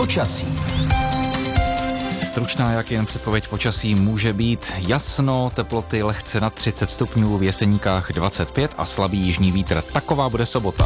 Počasí. Stručná jak jen předpověď počasí může být. Jasno, teploty lehce nad 30 stupňů, v Jeseníkách 25 a slabý jižní vítr. Taková bude sobota.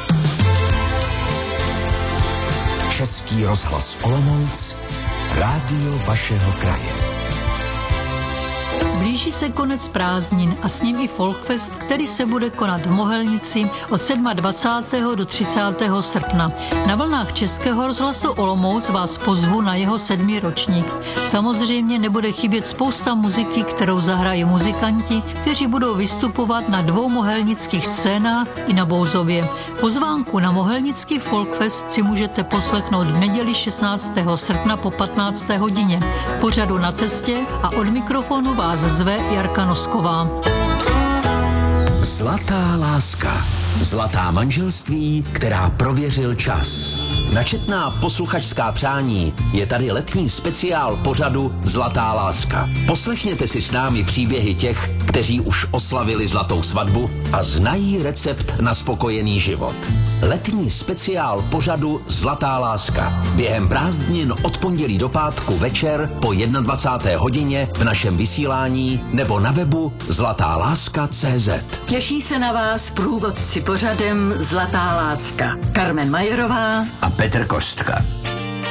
Český rozhlas Olomouc, rádio vašeho kraje. Blíží se konec prázdnin a s ním i Folkfest, který se bude konat v Mohelnici od 27. do 30. srpna. Na vlnách Českého rozhlasu Olomouc vás pozvu na jeho 7. ročník. Samozřejmě nebude chybět spousta muziky, kterou zahrají muzikanti, kteří budou vystupovat na 2 mohelnických scénách i na Bouzově. Pozvánku na Mohelnický Folkfest si můžete poslechnout v neděli 16. srpna po 15. hodině. V pořadu Na cestě a od mikrofonu vás zve Jarka Nosková. Zlatá láska. Zlatá manželství, která prověřil čas. Na četná posluchačská přání je tady letní speciál pořadu Zlatá láska. Poslechněte si s námi příběhy těch, kteří už oslavili zlatou svatbu a znají recept na spokojený život. Letní speciál pořadu Zlatá láska. Během prázdnin od pondělí do pátku večer po 21. hodině v našem vysílání nebo na webu zlatáláska.cz. Těší se na vás průvodci pořadem Zlatá láska. Carmen Majerová a Petr Kostka.